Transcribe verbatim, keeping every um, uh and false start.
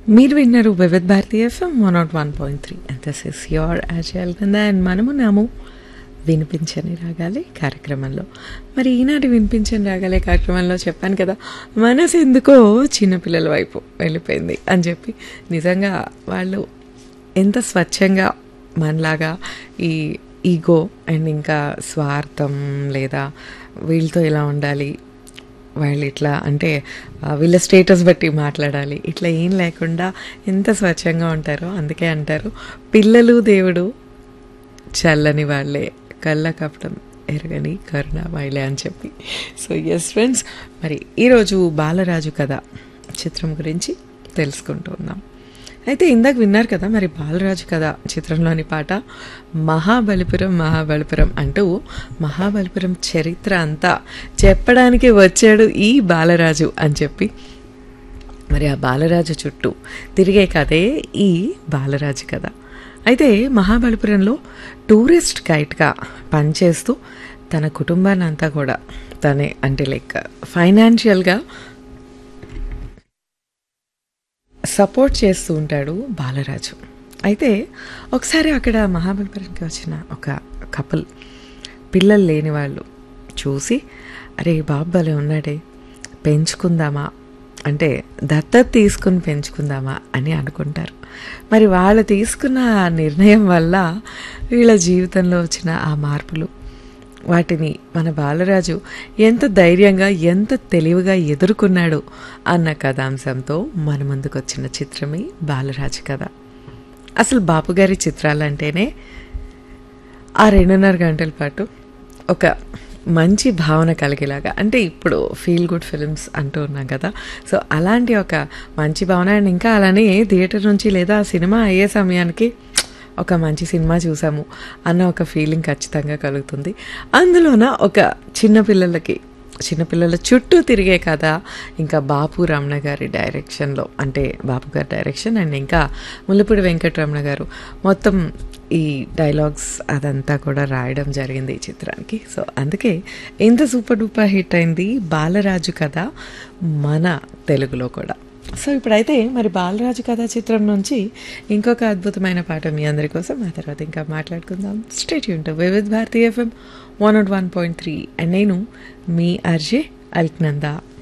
మీరు విన్నారు Vividh Bharati FM one not one point three and this is your అజయల్ కింద and మనము నాము వినిపించని రాగాలి కార్యక్రమంలో. మరి ఈనాటి వినిపించని రాగాలే కార్యక్రమంలో చెప్పాను కదా, మనసు ఎందుకో చిన్నపిల్లల వైపు వెళ్ళిపోయింది అని చెప్పి. నిజంగా వాళ్ళు ఎంత స్వచ్ఛంగా మనలాగా ఈ ఈగో అండ్ ఇంకా స్వార్థం లేదా వీళ్ళతో ఇలా ఉండాలి, వాళ్ళు ఇట్లా అంటే వీళ్ళ స్టేటస్ బట్టి మాట్లాడాలి, ఇట్లా ఏం లేకుండా ఎంత స్వచ్ఛంగా ఉంటారో. అందుకే అంటారు పిల్లలు దేవుడు చల్లని వాళ్ళే, కళ్ళ కపటం ఎరగని కరుణ వాళ్ళే అని చెప్పి. సో ఎస్ ఫ్రెండ్స్, మరి ఈరోజు బాలరాజు కథ చిత్రం గురించి తెలుసుకుంటూ ఉన్నాం. అయితే ఇందాక విన్నారు కదా, మరి బాలరాజు కథ చిత్రంలోని పాట మహాబలిపురం మహాబలిపురం అంటూ మహాబలిపురం చరిత్ర అంతా చెప్పడానికి వచ్చాడు ఈ బాలరాజు అని చెప్పి. మరి ఆ బాలరాజు చుట్టూ తిరిగే కథే ఈ బాలరాజు కథ. అయితే మహాబలిపురంలో టూరిస్ట్ గైడ్గా పనిచేస్తూ తన కుటుంబాన్ని అంతా కూడా తనే అంటే లైక్ ఫైనాన్షియల్గా సపోర్ట్ చేస్తూ ఉంటాడు బాలరాజు. అయితే ఒకసారి అక్కడ మహాబలిపురంకి వచ్చిన ఒక కపుల్ పిల్లలు లేని వాళ్ళు చూసి, అరే బాబు భలే ఉన్నాడే, పెంచుకుందామా అంటే దత్తత తీసుకుని పెంచుకుందామా అని అనుకుంటారు. మరి వాళ్ళు తీసుకున్న ఆ నిర్ణయం వల్ల వీళ్ళ జీవితంలో వచ్చిన ఆ మార్పులు, వాటిని మన బాలరాజు ఎంత ధైర్యంగా ఎంత తెలివిగా ఎదుర్కొన్నాడు అన్న కథాంశంతో మన ముందుకు వచ్చిన చిత్రమే బాలరాజు కథ. అసలు బాపుగారి చిత్రాలంటేనే ఆ రెండున్నర గంటల పాటు ఒక మంచి భావన కలిగేలాగా, అంటే ఇప్పుడు ఫీల్ గుడ్ ఫిల్మ్స్ అంటూ ఉన్నాం కదా, సో అలాంటి ఒక మంచి భావన. అండ్ ఇంకా అలానే థియేటర్ నుంచి లేదా సినిమా అయ్యే సమయానికి ఒక మంచి సినిమా చూసాము అన్న ఒక ఫీలింగ్ ఖచ్చితంగా కలుగుతుంది. అందులోన ఒక చిన్నపిల్లలకి చిన్నపిల్లల చుట్టూ తిరిగే కథ, ఇంకా బాపు రమణ గారి డైరెక్షన్లో, అంటే బాపు గారి డైరెక్షన్ అండ్ ఇంకా ముల్లపూడి వెంకటరమణ గారు మొత్తం ఈ డైలాగ్స్ అదంతా కూడా రాయడం జరిగింది ఈ చిత్రానికి. సో అందుకే ఎంత సూపర్ డూపర్ హిట్ అయింది బాలరాజు కథ మన తెలుగులో కూడా. సో ఇప్పుడైతే మరి బాలరాజు కథ చిత్రం నుంచి ఇంకొక అద్భుతమైన పాట మీ అందరి కోసం, ఆ తర్వాత ఇంకా మాట్లాడుకుందాం. Stay tuned to Vividh Bharati FM one not one point three and నేను మీ ఆర్జే అల్క్నందా.